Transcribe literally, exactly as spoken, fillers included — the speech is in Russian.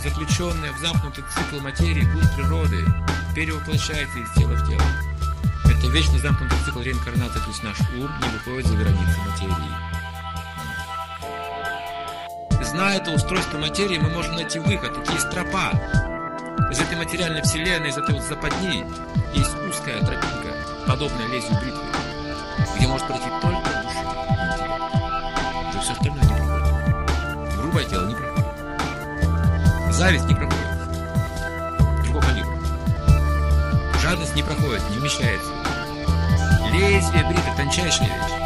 заключенная в замкнутый цикл материи, путь природы, перевоплощается из тела в тело. Это вечно замкнутый цикл реинкарнации, то есть наш ум не выходит за границы материи. Зная это устройство материи, мы можем найти выход. Такие есть тропа. Из этой материальной вселенной, из этой вот западни есть узкая тропинка, подобная лезвию бритвы, где может пройти только душа и интеллект. То все остальное не проходит. Грубое тело не проходит. Зависть не проходит. Другого калибра. Жадность не проходит, не вмещается. Лезвие бритвы — тончайшая вещь.